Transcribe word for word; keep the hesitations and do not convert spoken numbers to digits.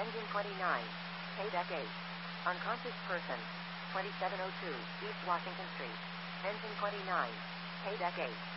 Engine twenty-nine. Paydeck eight. Unconscious person. twenty-seven oh two East Washington Street. Engine twenty-nine. Paydeck eight.